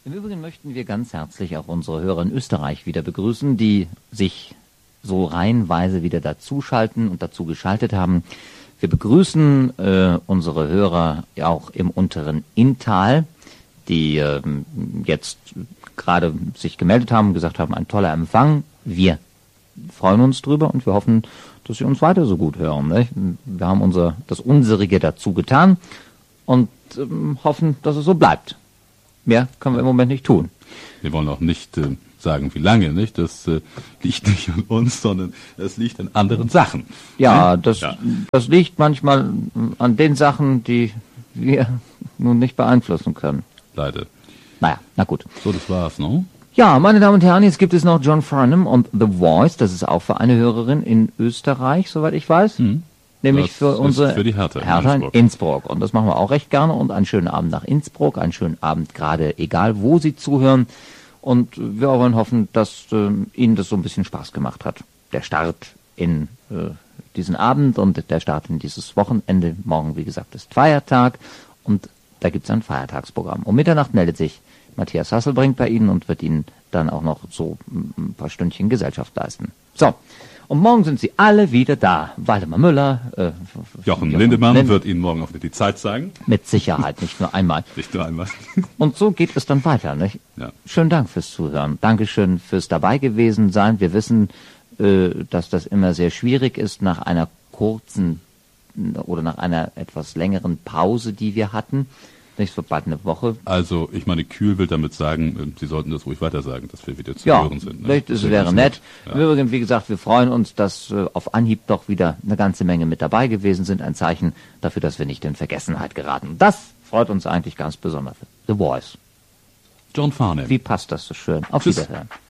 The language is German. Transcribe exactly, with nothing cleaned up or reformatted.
Im Übrigen möchten wir ganz herzlich auch unsere Hörer in Österreich wieder begrüßen, die sich so reihenweise wieder dazuschalten und dazu geschaltet haben. Wir begrüßen äh, unsere Hörer auch im unteren Inntal, die äh, jetzt gerade sich gemeldet haben, gesagt haben, ein toller Empfang. Wir freuen uns drüber und wir hoffen, dass Sie uns weiter so gut hören. Nicht? Wir haben unser das Unserige dazu getan und ähm, hoffen, dass es so bleibt. Mehr können wir im Moment nicht tun. Wir wollen auch nicht äh, sagen, wie lange, nicht? Das äh, liegt nicht an uns, sondern es liegt an anderen Sachen. Ja, das, ja. das liegt manchmal an den Sachen, die wir nun nicht beeinflussen können. Leider. Naja, na gut. So, das war's, ne? Ja, meine Damen und Herren, jetzt gibt es noch John Farnham und The Voice. Das ist auch für eine Hörerin in Österreich, soweit ich weiß. Hm. Nämlich das für unsere für die Hertha, Hertha in Innsbruck. Innsbruck. Und das machen wir auch recht gerne. Und einen schönen Abend nach Innsbruck, einen schönen Abend gerade, egal wo Sie zuhören. Und wir wollen hoffen, dass äh, Ihnen das so ein bisschen Spaß gemacht hat. Der Start in äh, diesen Abend und der Start in dieses Wochenende. Morgen, wie gesagt, ist Feiertag und da gibt es ein Feiertagsprogramm. Um Mitternacht meldet sich Matthias Hasselbrink bei Ihnen und wird Ihnen dann auch noch so ein paar Stündchen Gesellschaft leisten. So, und morgen sind Sie alle wieder da. Waldemar Müller, äh, Jochen Lindemann Lind wird Ihnen morgen auch die Zeit sagen. Mit Sicherheit, nicht nur einmal. Nicht nur einmal. Und so geht es dann weiter, nicht? Ja. Schönen Dank fürs Zuhören. Dankeschön fürs dabei gewesen sein. Wir wissen, äh, dass das immer sehr schwierig ist nach einer kurzen oder nach einer etwas längeren Pause, die wir hatten. Nicht so bald eine Woche. Also, ich meine, Kühl will damit sagen, Sie sollten das ruhig weiter sagen, dass wir wieder zu ja, hören sind. Ne? Vielleicht es wäre nett. Ja. Im Übrigen, wie gesagt, wir freuen uns, dass äh, auf Anhieb doch wieder eine ganze Menge mit dabei gewesen sind. Ein Zeichen dafür, dass wir nicht in Vergessenheit geraten. Das freut uns eigentlich ganz besonders. The Voice. John Farnham. Wie passt das so schön? Auf Tschüss. Wiederhören.